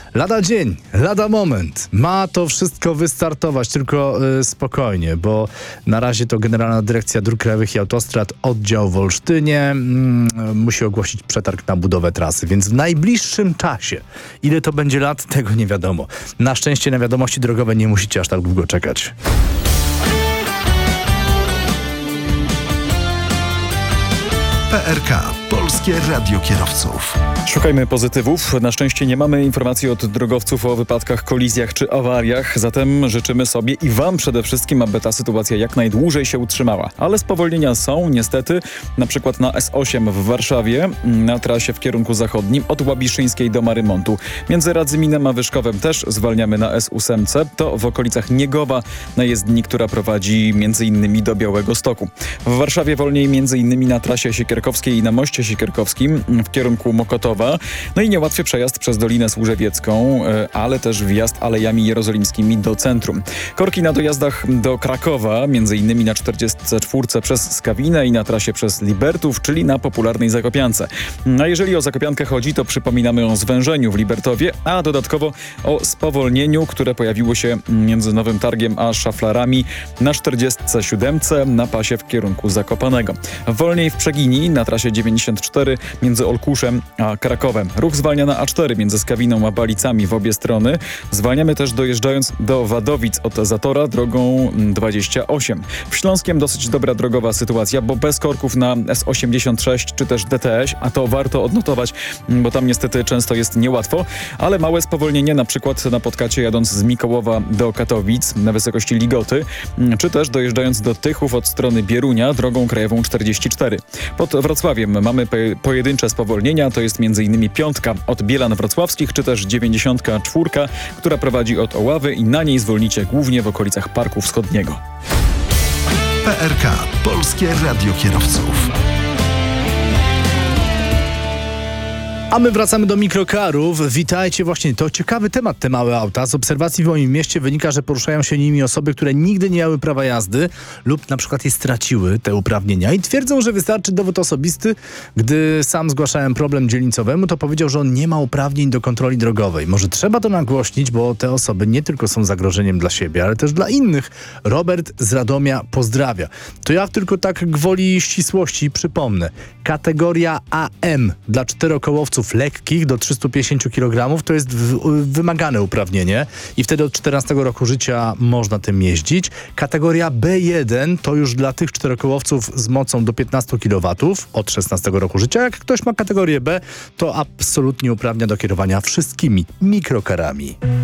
Lada dzień, lada moment. Ma to wszystko wystartować, tylko spokojnie, bo na razie to Generalna Dyrekcja Dróg Krajowych i Autostrad, oddział w Olsztynie, musi ogłosić przetarg na budowę trasy, więc w najbliższym czasie, ile to będzie lat, tego nie wiadomo. Na szczęście na wiadomości drogowe nie musicie aż tak długo czekać. PRK. Polskie Radio Kierowców. Szukajmy pozytywów. Na szczęście nie mamy informacji od drogowców o wypadkach, kolizjach czy awariach, zatem życzymy sobie i wam przede wszystkim, aby ta sytuacja jak najdłużej się utrzymała. Ale spowolnienia są niestety, na przykład na S8 w Warszawie, na trasie w kierunku zachodnim od Łabiszyńskiej do Marymontu. Między Radzyminem a Wyszkowem też zwalniamy na S8, to w okolicach Niegowa na jezdni, która prowadzi m.in. do Białegostoku. W Warszawie wolniej m.in. na trasie Siekierkowskiej i na moście Siekierkowskim w kierunku Mokotowa. No i niełatwy przejazd przez Dolinę Służewiecką, ale też wjazd alejami jerozolimskimi do centrum. Korki na dojazdach do Krakowa, m.in. na 44 przez Skawinę i na trasie przez Libertów, czyli na popularnej Zakopiance. A jeżeli o Zakopiankę chodzi, to przypominamy o zwężeniu w Libertowie, a dodatkowo o spowolnieniu, które pojawiło się między Nowym Targiem a Szaflarami na 47 na pasie w kierunku Zakopanego. Wolniej w Przegini na trasie 94 między Olkuszem a Krakowem. Ruch zwalnia na A4 między Skawiną a Balicami w obie strony. Zwalniamy też dojeżdżając do Wadowic od Zatora drogą 28. W Śląskiem dosyć dobra drogowa sytuacja, bo bez korków na S86 czy też DTS, a to warto odnotować, bo tam niestety często jest niełatwo, ale małe spowolnienie na przykład na Podkacie jadąc z Mikołowa do Katowic na wysokości Ligoty, czy też dojeżdżając do Tychów od strony Bierunia drogą krajową 44. Pod Wrocławiem mamy pojedyncze spowolnienia, to jest m.in. 5 od Bielan Wrocławskich, czy też 94, która prowadzi od Oławy i na niej zwolnicie głównie w okolicach Parku Wschodniego. PRK. Polskie Radio Kierowców. A my wracamy do mikrokarów. Witajcie, właśnie to ciekawy temat, te małe auta. Z obserwacji w moim mieście wynika, że poruszają się nimi osoby, które nigdy nie miały prawa jazdy lub na przykład je straciły, te uprawnienia, i twierdzą, że wystarczy dowód osobisty. Gdy sam zgłaszałem problem dzielnicowemu, to powiedział, że on nie ma uprawnień do kontroli drogowej. Może trzeba to nagłośnić, bo te osoby nie tylko są zagrożeniem dla siebie, ale też dla innych. Robert z Radomia pozdrawia. To ja tylko tak gwoli ścisłości przypomnę. Kategoria AM dla czterokołowców lekkich do 350 kg to jest wymagane uprawnienie i wtedy od 14 roku życia można tym jeździć. Kategoria B1 to już dla tych czterokołowców z mocą do 15 kW od 16 roku życia. Jak ktoś ma kategorię B, to absolutnie uprawnia do kierowania wszystkimi mikrokarami.